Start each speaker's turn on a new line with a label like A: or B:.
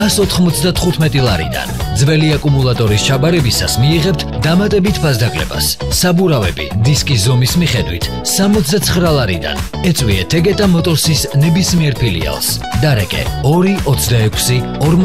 A: 195 ლარიდან. ძველი აკუმულატორის ჩაბარებისას მიიღებთ დამატებით ფასდაკლებას. საბურავები დისკის ზომის მიხედვით 69 ლარიდან. ეწვიეთ ეგეტა მოტორსის ნებისმიერ ფილიალს. დარეკე 226